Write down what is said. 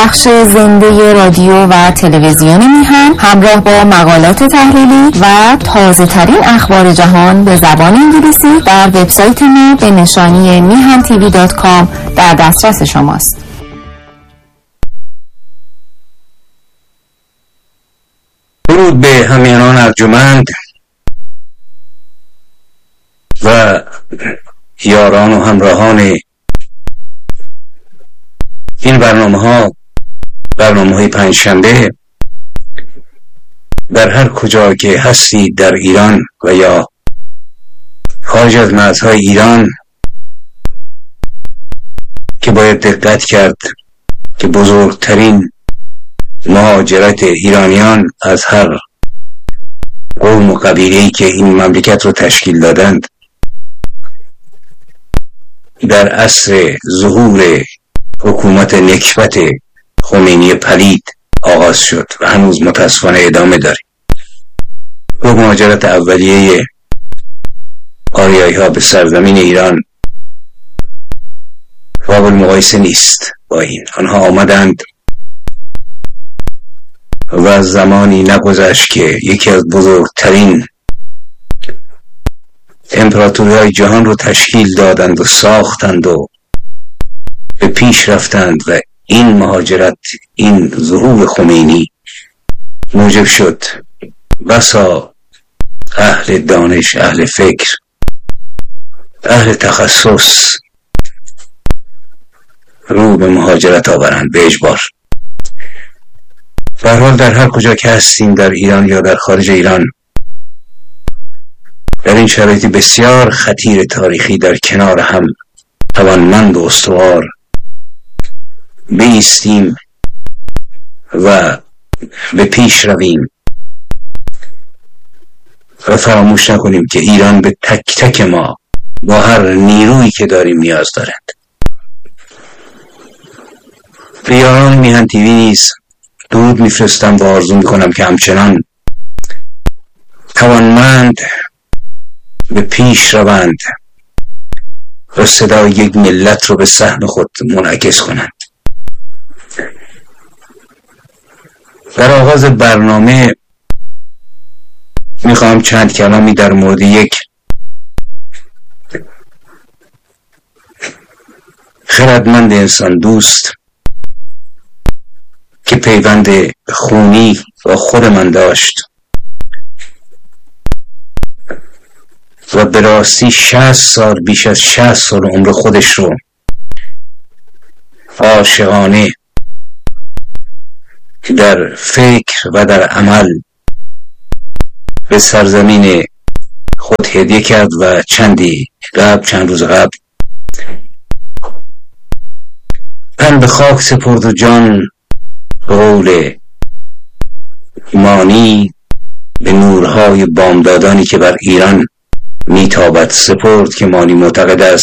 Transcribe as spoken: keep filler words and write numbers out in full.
بخش زنده رادیو و تلویزیون میهن همراه با مقالات تحلیلی و تازه ترین اخبار جهان به زبان انگلیسی در وبسایت ما به نشانی میهن تیوی دات کام در دسترس شماست. درود به همیهنان ارجمند و یاران و همراهان این برنامه ها برنامه های پنجشنبه در هر کجا که هستید در ایران و یا خارج از مرزهای ایران، که باید دقت کرد که بزرگترین مهاجرت ایرانیان از هر قوم و قبیله‌ای که این مملکت رو تشکیل دادند در عصر ظهور حکومت نکبت خمینی پلید آغاز شد و هنوز متاسفانه ادامه داره. و مهاجرت اولیه آریایی ها به سرزمین ایران قابل مقایسه نیست با این. آنها آمدند و زمانی نگذشت که یکی از بزرگترین امپراتوری‌های جهان رو تشکیل دادند و ساختند و به پیش رفتند و این مهاجرت، این ظهور خمینی موجب شد بسا اهل دانش، اهل فکر، اهل تخصص رو به مهاجرت آورند به اجبار. به هر حال در هر کجا که هستیم در ایران یا در خارج ایران، در این شرایط بسیار خطیر تاریخی در کنار هم توانمند و استوار بایستیم و به پیش رویم و فراموش نکنیم که ایران به تک تک ما با هر نیرویی که داریم نیاز دارند. به یاران میهن تیوی نیز درود میفرستم و آرزو میکنم که همچنان توانمند به پیش روند و صدای یک ملت رو به صحن خود منعکس کنند. در آغاز برنامه میخوام چند کلامی در مورد یک خردمند انسان دوست که پیوند خونی با خود من داشت و به راستی شصت سال، بیش از شصت سال عمر خودش رو عاشقانه در فکر و در عمل به سرزمین خود هدیه کرد و چندی قبل چند روز قبل تن به خاک سپرد و جان به قول مانی به نورهای بامدادانی که بر ایران میتابد سپرد، که مانی معتقد است